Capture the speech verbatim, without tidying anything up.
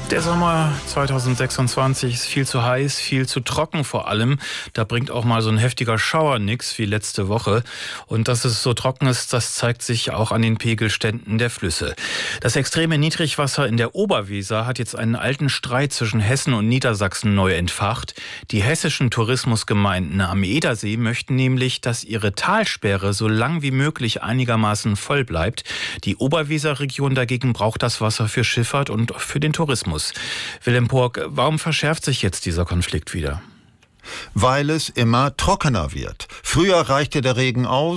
Der Sommer zweitausendsechsundzwanzig ist viel zu heiß, viel zu trocken vor allem. Da bringt auch mal so ein heftiger Schauer nichts wie letzte Woche. Und dass es so trocken ist, das zeigt sich auch an den Pegelständen der Flüsse. Das extreme Niedrigwasser in der Oberweser hat jetzt einen alten Streit zwischen Hessen und Niedersachsen neu entfacht. Die hessischen Tourismusgemeinden am Edersee möchten nämlich, dass ihre Talsperre so lang wie möglich einigermaßen voll bleibt. Die Oberweserregion dagegen braucht das Wasser für Schifffahrt und für den Tourismus. Willem Purk, warum verschärft sich jetzt dieser Konflikt wieder? Weil es immer trockener wird. Früher reichte der Regen aus.